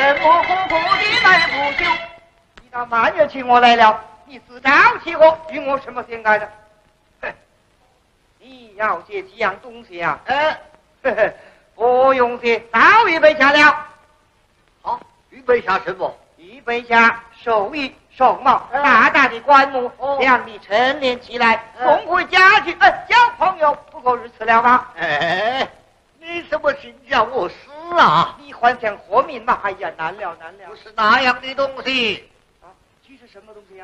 什么苦苦的来不休？你到满月请我来了，你自招其祸，与我什么相干的？哼，你要写几样东西啊？不用写，早预备下了。 好，预备下什么？ 预备下寿衣、寿帽、大大的棺木，让你陈年起来，送回家去。交朋友不过如此了吧？ 你什么心叫我死啊？ 你还想活命吗？哎呀，难了难了！ 不是那样的东西。 啊，这是什么东西呀？